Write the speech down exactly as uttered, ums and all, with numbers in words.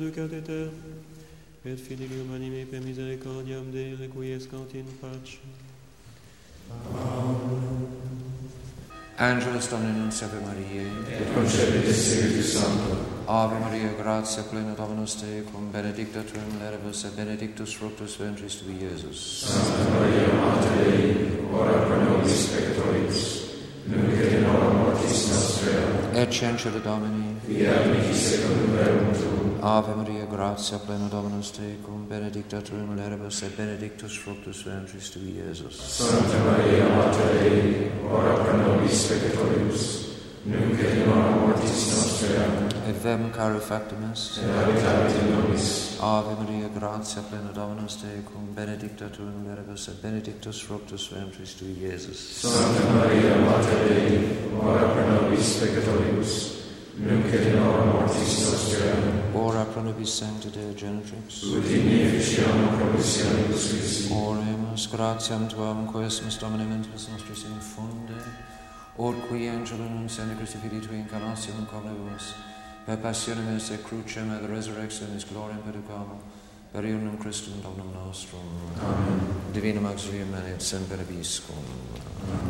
Ducat aeter, et filium anime per misericordiam Dei requiescant in pace. Amen. Angelus Domini Nunciavi Mariae, Et concepit Spiritus Sancto. Ave Maria, gratia plena Dominus tecum, benedicta tu in mulieribus, et benedictus fructus ventris tui, Iesus. Santa Maria, Mater Dei, ora pro nobis peccatoribus, nunc et in hora mortis nostrae. Et censure Domini, Fiat mihi secundum rerum tuum. Ave Maria, gratia plena Dominus tecum, benedicta tu in mulieribus, et benedictus fructus ventris tui, Iesus. Santa Maria, Mater Dei, ora pro nobis peccatoribus, nunc et in hora mortis nostrae. Et vem caro factum est, Et habitavit in nobis. Ave Maria, gratia plena Dominus tecum, benedicta tu in mulieribus, et benedictus fructus ventris tui, Iesus. Santa Maria, Mater Dei, ora pro nobis peccatoribus, nunc et in hora mortis nostrae. Ora pro nobis sancta Deo Genitrix. Ut in efficiam promissionibus Christi. Oremus, gratiam tuam, quesumus Domine mentibus nostris infunde, ut qui angelum nunciandi Christi Filii Tui incarnationem conebus, per passionem et crucem et resurrectionis gloriam perducamo, per ionum Christum Dominum nostrum. Amen. Divinum auxilium et semper viscum.